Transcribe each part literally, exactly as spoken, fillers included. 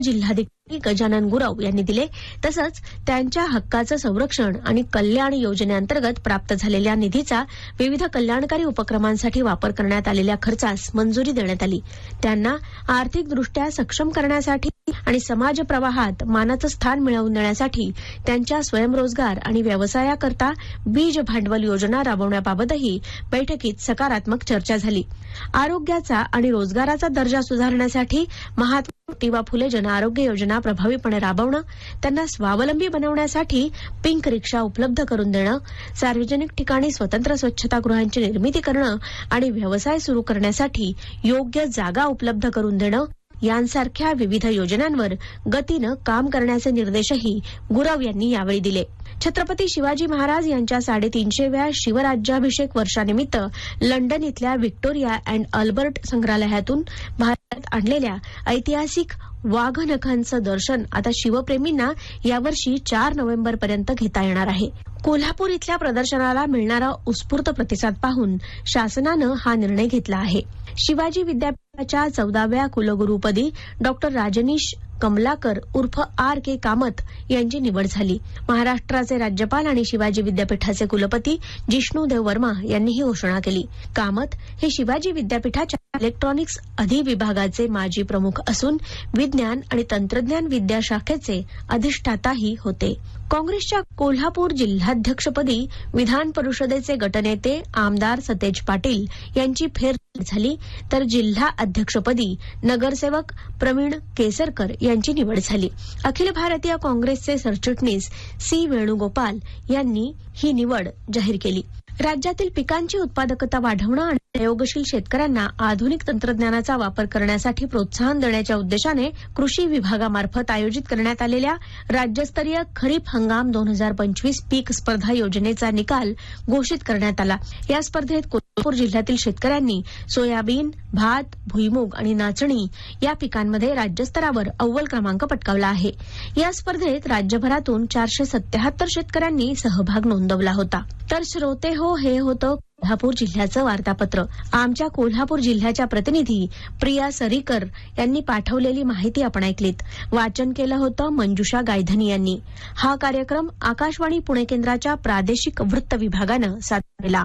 जिल्हाधिकारी गजानन गुरव यांनी दिले. तसंच त्यांच्या हक्काचं संरक्षण आणि कल्याण योजनेअंतर्गत प्राप्त झालेल्या निधीचा विविध कल्याणकारी उपक्रमांसाठी वापर करण्यात आलेल्या खर्चास मंजुरी देण्यात आली. त्यांना आर्थिकदृष्ट्या सक्षम करण्यासाठी आणि समाज प्रवाहात मानाचं स्थान मिळवून देण्यासाठी त्यांच्या स्वयंरोजगार आणि व्यवसायाकरता बीज भांडवल योजना राबवण्याबाबतही बैठकीत सकारात्मक चर्चा झाली. आरोग्याचा आणि रोजगाराचा दर्जा सुधारण्यासाठी महात्मा ज्योतिबा फुले जनआरोग्य योजना प्रभावीपणे राबवणं, त्यांना स्वावलंबी बनवण्यासाठी पिंक रिक्षा उपलब्ध करून देणं, सार्वजनिक ठिकाणी स्वतंत्र स्वच्छतागृहांची निर्मिती करणं आणि व्यवसाय सुरू करण्यासाठी योग्य जागा उपलब्ध करून देणं यांसारख्या विविध योजनांवर गतीनं काम करण्याचे निर्देशही गुरव यांनी यावेळी दिले. छत्रपती शिवाजी महाराज यांच्या साडेतीनशेव्या शिवराज्याभिषेक वर्षानिमित्त लंडन इथल्या व्हिक्टोरिया अँड अल्बर्ट संग्रहालयातून भारतात आणलेल्या ऐतिहासिक वाघनखांचं दर्शन आता शिवप्रेमींना यावर्षी चार नोव्हेंबर पर्यंत घेता येणार आहे. कोल्हापूर इथल्या प्रदर्शनाला मिळणारा उत्स्फूर्त प्रतिसाद पाहून शासनानं हा निर्णय घेतला आहे. शिवाजी विद्यापीठाच्या चौदाव्या कुलगुरूपदी डॉक्टर राजनीश कमलाकर उर्फ आर के कामत यांची निवड झाली. महाराष्ट्राचे राज्यपाल आणि शिवाजी विद्यापीठाचे कुलपती जिष्णूदेव वर्मा यांनी ही घोषणा केली. कामत हे शिवाजी विद्यापीठाच्या इलेक्ट्रॉनिक्स अधिविभागाचे माजी प्रमुख असून विज्ञान आणि तंत्रज्ञान विद्या शाखेचे अधिष्ठाताही होते. काँग्रेसच्या कोल्हापूर जिल्हाध्यक्षपदी विधान परिषदेचे गटनेते आमदार सतेज पाटील यांची फेरनिवड झाली, तर जिल्हा अध्यक्षपदी नगरसेवक प्रवीण केसरकर यांची निवड झाली. अखिल भारतीय काँग्रेसचे सरचिटणीस सी वेणुगोपाल यांनी ही निवड जाहीर केली. राज्यातील पिकांची उत्पादकता वाढवणं आणि प्रयोगशील शेतकऱ्यांना आधुनिक तंत्रज्ञानाचा वापर करण्यासाठी प्रोत्साहन देण्याच्या उद्देशाने कृषी विभागामार्फत आयोजित करण्यात आलेल्या राज्यस्तरीय खरीप हंगाम दोन हजार पंचवीस पीक स्पर्धा योजनेचा निकाल घोषित करण्यात आला. या स्पर्धेत कोल्हापूर जिल्ह्यातील शेतकऱ्यांनी सोयाबीन, भात, भुईमूग आणि नाचणी या पिकांमध्ये राज्यस्तरावर अव्वल क्रमांक पटकावला आहे. या स्पर्धेत राज्यभरातून चारशे सत्याहत्तर शेतकऱ्यांनी सहभाग नोंदवला होता. तर श्रोते हो, हे होतं कोल्हापूर जिल्ह्याचं वार्तापत्र. आमच्या कोल्हापूर जिल्ह्याच्या प्रतिनिधी प्रिया सरीकर यांनी पाठवलेली माहिती आपण ऐकलीत. वाचन केलं होतं मंजुषा गायधनी यांनी. हा कार्यक्रम आकाशवाणी पुणे केंद्राच्या प्रादेशिक वृत्त विभागानं सादर केला.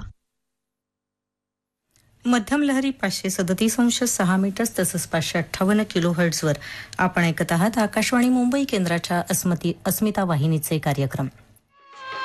मध्यम लहरी पाचशे सदतीस अंश सहा मीटर्स तसंच पाचशे अठ्ठावन्न किलो हर्ट्झवर आपण ऐकत आहात आकाशवाणी मुंबई केंद्राच्या अस्मिता वाहिनीचे कार्यक्रम.